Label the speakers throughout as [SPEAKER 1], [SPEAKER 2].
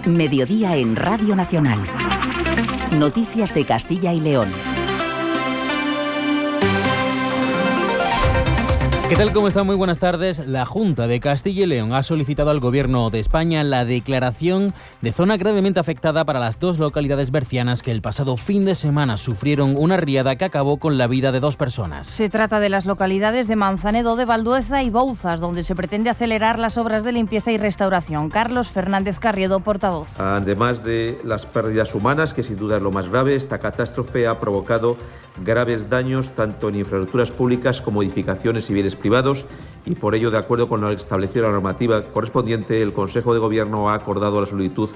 [SPEAKER 1] Mediodía en Radio Nacional. Noticias de Castilla y León.
[SPEAKER 2] ¿Qué tal? ¿Cómo están? Muy buenas tardes. La Junta de Castilla y León ha solicitado al Gobierno de España la declaración de zona gravemente afectada para las dos localidades bercianas que el pasado fin de semana sufrieron una riada que acabó con la vida de 2 personas.
[SPEAKER 3] Se trata de las localidades de Manzanedo de Valdueza y Bouzas, donde se pretende acelerar las obras de limpieza y restauración. Carlos Fernández Carriedo, portavoz.
[SPEAKER 4] Además de las pérdidas humanas, que sin duda es lo más grave, esta catástrofe ha provocado graves daños tanto en infraestructuras públicas como edificaciones y bienes privados, y por ello, de acuerdo con lo establecido en la normativa correspondiente, el Consejo de Gobierno ha acordado la solicitud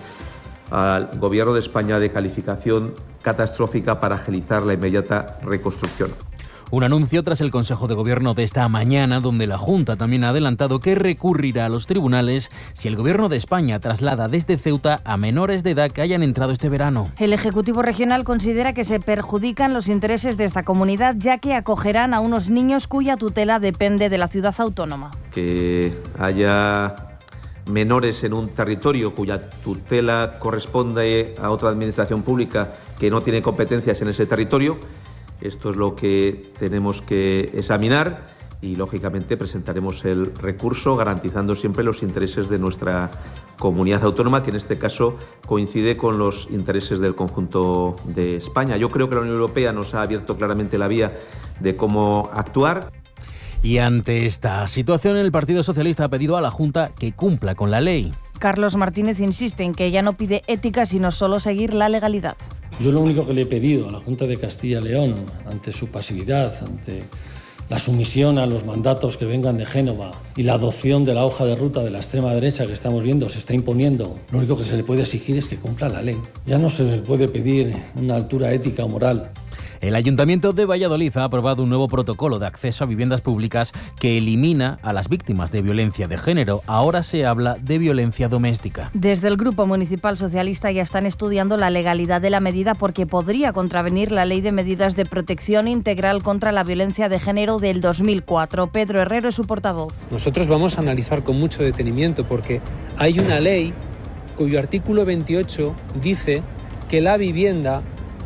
[SPEAKER 4] al Gobierno de España de calificación catastrófica para agilizar la inmediata reconstrucción.
[SPEAKER 2] Un anuncio tras el Consejo de Gobierno de esta mañana, donde la Junta también ha adelantado que recurrirá a los tribunales si el Gobierno de España traslada desde Ceuta a menores de edad que hayan entrado este verano.
[SPEAKER 3] El Ejecutivo Regional considera que se perjudican los intereses de esta comunidad, ya que acogerán a unos niños cuya tutela depende de la ciudad autónoma.
[SPEAKER 4] Que haya menores en un territorio cuya tutela corresponde a otra administración pública que no tiene competencias en ese territorio. Esto es lo que tenemos que examinar y, lógicamente, presentaremos el recurso garantizando siempre los intereses de nuestra comunidad autónoma, que en este caso coincide con los intereses del conjunto de España. Yo creo que la Unión Europea nos ha abierto claramente la vía de cómo actuar.
[SPEAKER 2] Y ante esta situación, el Partido Socialista ha pedido a la Junta que cumpla con la ley.
[SPEAKER 3] Carlos Martínez insiste en que ella no pide ética, sino solo seguir la legalidad.
[SPEAKER 5] Yo lo único que le he pedido a la Junta de Castilla y León, ante su pasividad, ante la sumisión a los mandatos que vengan de Génova y la adopción de la hoja de ruta de la extrema derecha que estamos viendo se está imponiendo, lo único que se le puede exigir es que cumpla la ley. Ya no se le puede pedir una altura ética o moral.
[SPEAKER 2] El Ayuntamiento de Valladolid ha aprobado un nuevo protocolo de acceso a viviendas públicas que elimina a las víctimas de violencia de género. Ahora se habla de violencia doméstica.
[SPEAKER 3] Desde el Grupo Municipal Socialista ya están estudiando la legalidad de la medida porque podría contravenir la Ley de Medidas de Protección Integral contra la Violencia de Género del 2004. Pedro Herrero es su portavoz.
[SPEAKER 6] Nosotros vamos a analizar con mucho detenimiento porque hay una ley cuyo artículo 28 dice que la vivienda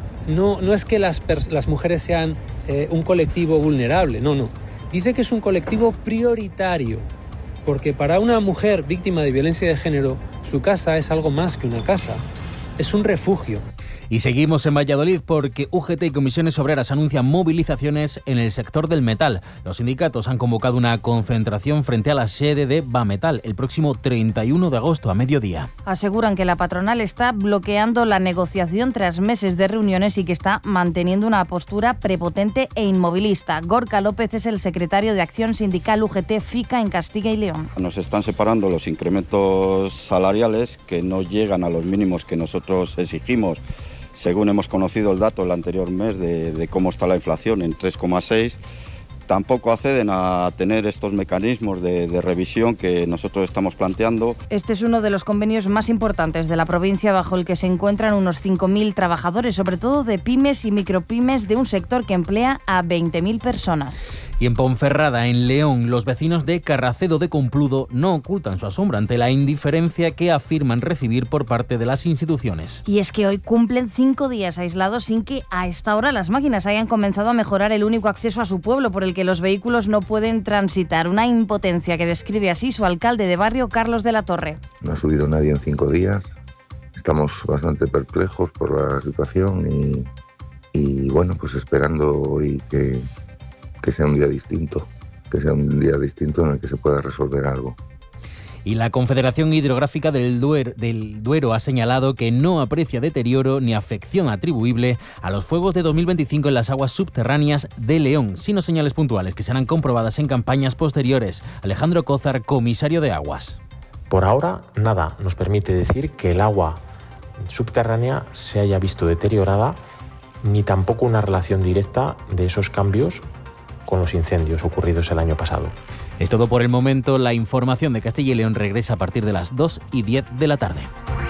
[SPEAKER 6] no es que las mujeres sean un colectivo vulnerable, no. Dice que es un colectivo prioritario, porque para una mujer víctima de violencia de género, su casa es algo más que una casa, es un refugio.
[SPEAKER 2] Y seguimos en Valladolid porque UGT y Comisiones Obreras anuncian movilizaciones en el sector del metal. Los sindicatos han convocado una concentración frente a la sede de Bametal el próximo 31 de agosto a mediodía.
[SPEAKER 3] Aseguran que la patronal está bloqueando la negociación tras meses de reuniones y que está manteniendo una postura prepotente e inmovilista. Gorka López es el secretario de Acción Sindical UGT-FICA en Castilla y León.
[SPEAKER 7] Nos están separando los incrementos salariales que no llegan a los mínimos que nosotros exigimos. Según hemos conocido el dato el anterior mes de cómo está la inflación en 3,6, tampoco acceden a tener estos mecanismos de revisión que nosotros estamos planteando.
[SPEAKER 3] Este es uno de los convenios más importantes de la provincia, bajo el que se encuentran unos 5.000 trabajadores, sobre todo de pymes y micropymes, de un sector que emplea a 20.000 personas.
[SPEAKER 2] Y en Ponferrada, en León, los vecinos de Carracedo de Compludo no ocultan su asombro ante la indiferencia que afirman recibir por parte de las instituciones.
[SPEAKER 3] Y es que hoy cumplen 5 días aislados sin que a esta hora las máquinas hayan comenzado a mejorar el único acceso a su pueblo por el que los vehículos no pueden transitar. Una impotencia que describe así su alcalde de barrio, Carlos de la Torre.
[SPEAKER 8] No ha subido nadie en 5 días. Estamos bastante perplejos por la situación y bueno, pues esperando hoy que sea un día distinto, en el que se pueda resolver algo.
[SPEAKER 2] Y la Confederación Hidrográfica del Duero ha señalado que no aprecia deterioro ni afección atribuible a los fuegos de 2025 en las aguas subterráneas de León, sino señales puntuales que serán comprobadas en campañas posteriores. Alejandro Cózar, comisario de Aguas.
[SPEAKER 9] Por ahora, nada nos permite decir que el agua subterránea se haya visto deteriorada, ni tampoco una relación directa de esos cambios con los incendios ocurridos el año pasado.
[SPEAKER 2] Es todo por el momento. La información de Castilla y León regresa a partir de las 2:10 de la tarde.